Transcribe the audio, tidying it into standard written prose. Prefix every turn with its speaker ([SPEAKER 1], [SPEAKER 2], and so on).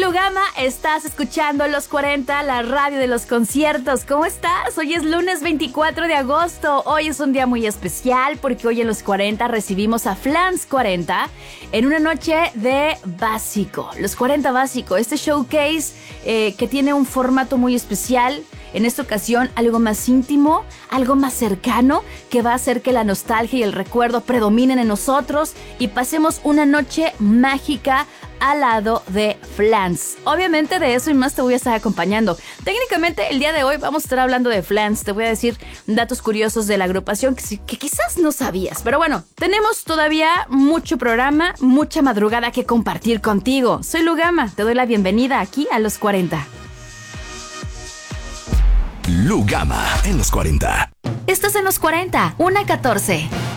[SPEAKER 1] Lugama, estás escuchando Los 40, la radio de los conciertos. ¿Cómo estás? Hoy es lunes 24 de agosto. Hoy es un día muy especial porque hoy en Los 40 recibimos a Flans 40 en una noche de Básico. Los 40 Básico, este showcase que tiene un formato muy especial. En esta ocasión, algo más íntimo, algo más cercano, que va a hacer que la nostalgia y el recuerdo predominen en nosotros y pasemos una noche mágica al lado de Flans. Obviamente de eso y más te voy a estar acompañando. Técnicamente el día de hoy vamos a estar hablando de Flans. Te voy a decir datos curiosos de la agrupación que quizás no sabías. Pero bueno, tenemos todavía mucho programa, mucha madrugada que compartir contigo. Soy Lugama, te doy la bienvenida aquí a Los 40.
[SPEAKER 2] Lugama en Los 40.
[SPEAKER 1] Estás en Los 40, 1:14.